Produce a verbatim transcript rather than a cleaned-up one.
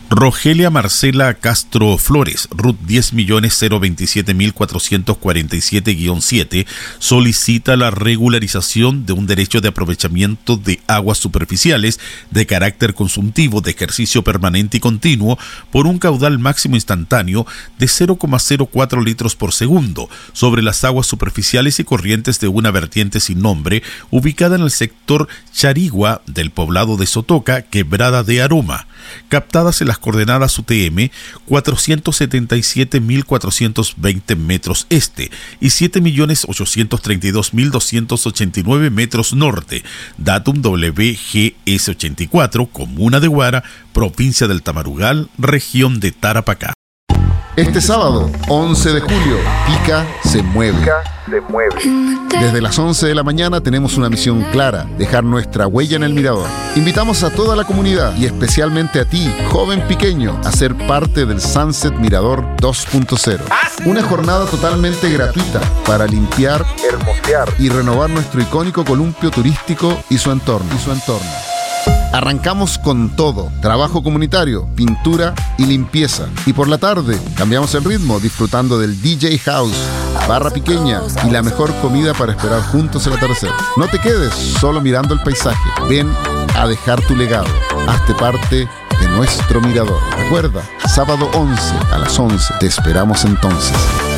Rogelia Marcela Castro Flores, R U T diez millones cero veintisiete mil cuatrocientos cuarenta y siete guión siete, solicita la regularización de un derecho de aprovechamiento de aguas superficiales de carácter consultivo de ejercicio permanente y continuo por un caudal máximo instantáneo de cero coma cero cuatro litros por segundo sobre las aguas superficiales y corrientes de una vertiente sin nombre ubicada en el sector Charigua del poblado de Sotoca, Quebrada de Aroma, captadas en las coordenadas U T M cuatrocientos setenta y siete mil cuatrocientos veinte metros este y siete millones ochocientos treinta y dos mil doscientos ochenta y nueve metros norte, datum W G S ochenta y cuatro, Comuna de Huara, provincia del Tamarugal, región de Tarapacá. Este sábado, once de julio, Pica se mueve. Pica se mueve. Desde las once de la mañana tenemos una misión clara: dejar nuestra huella en el mirador. Invitamos a toda la comunidad y especialmente a ti, joven piqueño, a ser parte del Sunset Mirador dos punto cero. Una jornada totalmente gratuita para limpiar, hermosear y renovar nuestro icónico columpio turístico y su entorno. Y su entorno. Arrancamos con todo: trabajo comunitario, pintura y limpieza. Y por la tarde cambiamos el ritmo disfrutando del D J House, barra piqueña y la mejor comida para esperar juntos el atardecer. No te quedes solo mirando el paisaje. Ven a dejar tu legado. Hazte parte de nuestro mirador. Recuerda, sábado once a las once. Te esperamos entonces.